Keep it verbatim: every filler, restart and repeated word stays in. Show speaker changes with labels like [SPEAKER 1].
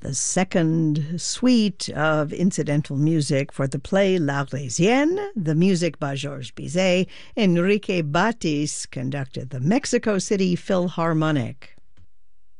[SPEAKER 1] the second suite of incidental music for the play L'Arlésienne, the music by Georges Bizet. Enrique Batis conducted the Mexico City Philharmonic.